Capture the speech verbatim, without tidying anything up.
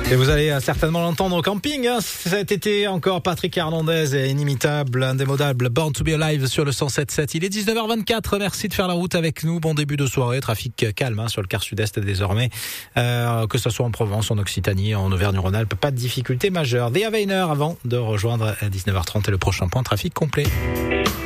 Et vous allez certainement l'entendre au camping, hein. Cet été encore, Patrick Hernandez est inimitable, indémodable, Born to be Alive sur le cent sept sept. Il est dix-neuf heures vingt-quatre, merci de faire la route avec nous. Bon début de soirée, trafic calme hein, sur le quart sud-est désormais, euh, que ce soit en Provence, en Occitanie, en Auvergne-Rhône-Alpes, pas de difficultés majeures. Thea Weiner avant de rejoindre à dix-neuf heures trente et le prochain point trafic complet.